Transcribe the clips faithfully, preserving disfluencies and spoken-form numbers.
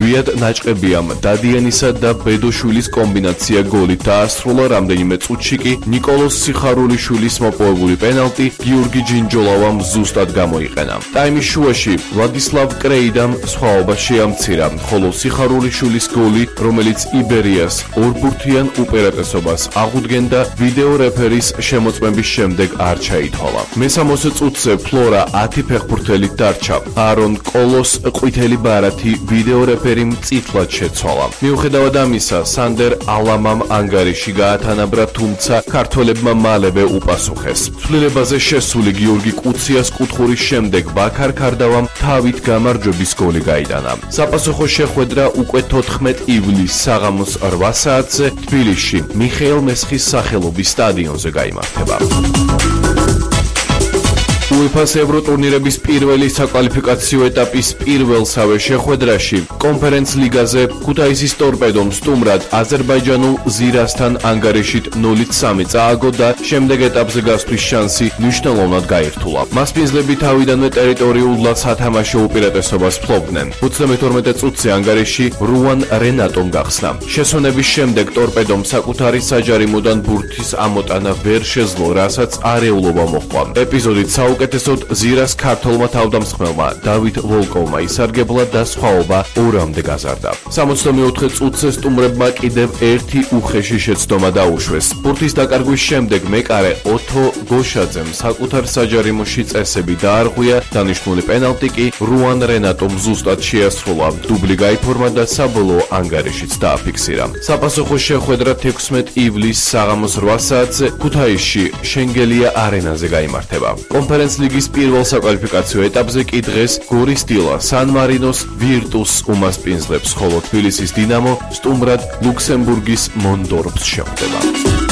ზვიად ნაჭყებიამ დადიანისა და ბედოშვილის კომბინაცია გოლით დაასრულა. რამდენიმე წუთში კი ნიკოლოზ სიხარულიშვილის მოპოვებული პენალტი გიორგი ჯინჯოლავამ ზუსტად გამოიყენა. ტაიმის შუაში ვლადისლავ კრეიდამ სხვაობა შეამცირა, ხოლო სიხარულიშვილის გოლი, რომელიც იბერიას ორბურთიან უპირატესობას აღუდგენდა, ვიდეო რეფერის შემოწმების შემდეგ არ ჩაითვალა. მესამოცე წუთზე ფლორა ათი ფეხბურთელით დარჩა. არონ კოლოს ყვითელი ბარათი ვიდეო რეფერიმ წითლად შეცვალა. მიუხედავად ამისა, სანდერ ალამამ ანგარიში გაათანაბრა, თუმცა ქართველებმა მალევე უპასუხეს. ცვლილებაზე შესული გიორგი კუციას კუთხურის შემდეგ ბაქარ ქარდავამ თავით გამარჯვების გოლი გაიტანა. საპასუხო შეხვედრა უკვე თოთხმეტ ივლისს საღამოს რვა საათზე თბილისში მიხეილ მესხის სახელობის სტადიონზე გაიმართება. უეფა-ს ევროტურნირების პირველი საკვალიფიკაციო ეტაპის პირველსავე შეხვედრაში კონფერენც ლიგაზე ქუთაისის ტორპედომ სტუმრად აზერბაიჯანულ ზირასთან ანგარიშით ნულით სამი წააგო და შემდეგ ეტაპზე გასვლის შანსი მნიშვნელოვნად გაირთულა. მასპინძლები თავიდანვე ტერიტორიულად სათამაშო უპირატესობას ფლობდნენ. ოცდამეთორმეტე წუთზე ანგარიში რუან რენატომ გახსნა. შესვენების შემდეგ ტორპედომ საკუთარი საჯარიმოდან ბურთის ამოტანა ვერ შეძლო, რასაც არეულობა მოჰყვა. ეპიზოდით საუკეთესოდ ზირას ქართველმა თავდამსხმელმა დავით ვოლკოვმა ისარგებლა და სხვაობა ორამდე გაზარდა. სამოცდამეოთხე წუთზე სტუმრებმა კიდევ ერთი უხეში შეცდომა დაუშვეს. ბურთის დაკარგვის შემდეგ მეკარე ოთო გოშაძემ საკუთარ საჯარიმოში წესები დაარღვია, დანიშნული პენალტი კი რუან რენატომ ზუსტად შეასრულა. დუბლი გაიფორმა და საბოლოო ანგარიშიც დააფიქსირა. საპასუხო შეხვედრა თექვსმეტ ივლისს საღამოს რვა საათზე ქუთაისში შენგელია არენაზე გაიმართება. კონფერენც ლიგის პირველ საკვალიფიკაციო ეტაპზე კი დღეს გორის დილა სან მარინოს ვირტუსს უმასპინძლებს, ხოლო თბილისის დინამო სტუმრად ლუქსემბურგის მონდორფს შეხვდება.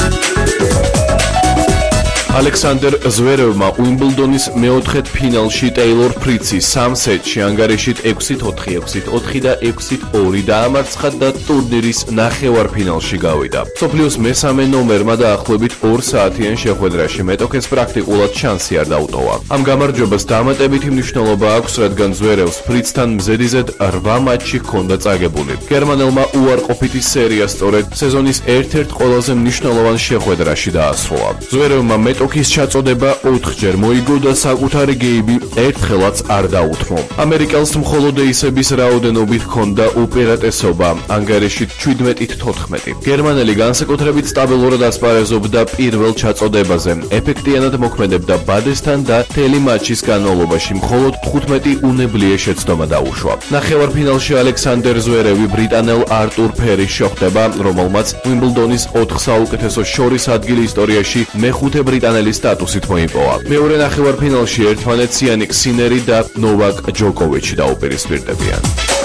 ალექსანდერ ზვერევმა უიმბლდონის მეოთხედ ფინალში ტეილორ ფრიცი სამ სეტში ანგარიშით ექვსით ოთხი, ექვსით ოთხი და ექვსით ორი დაამარცხა და ტურნირის ნახევარფინალში გავიდა. მსოფლიოს მესამე ნომერმა დაახლოებით ორ საათიან შეხვედრაში მეტოქეს პრაქტიკულად შანსი არ დაუტოვა. ამ გამარჯვებას დამატებითი მნიშვნელობა აქვს, რადგან ზვერევს ფრიცთან მზედიზედ რვა მატჩი ჰქონდა წაგებული. გერმანელმა უარყოფითი სერია სწორედ სეზონის ერთ-ერთ ყველაზე მნიშვნელოვან შეხვედრაში დაასრულა. ზვერევმა მეტოქის ჩაწოდება ოთხჯერ მოიგო და საკუთარი გეიმი ერთხელაც არ დაუთმო. ამერიკელს მხოლოდ ეისების რაოდენობით ჰქონდა უპირატესობა, ანგარიშით შვიდმეტით თოთხმეტი. გერმანელი განსაკუთრებით სტაბილურად ასპარეზობდა პირველ ჩაწოდებაზე, ეფექტიანად მოქმედებდა ბადესთან და მთელი მატჩის განმავლობაში მხოლოდ თხუთმეტი უნებლიე შეცდომა დაუშვა. ნახევარფინალში ალექსანდერ ზვერევი ბრიტანელ არტურ ფერის შეხვდება, რომელმაც უიმბლდონის ოთხ საუკეთესო შორის ადგილი ისტორიაში მეხუთე ბრიტანელი სტატუსით მოიპოვა. მეორე ნახევარფინალში ერთმანეთსიანი სინერი და ნოვაკ ჯოკოვიჩი დაუპირისპირდებიან.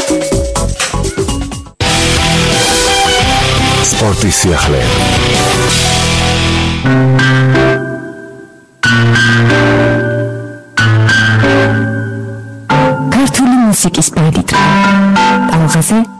სპორტის სიახლე. ქართული მუსიკის ბადიტ. ალღაზე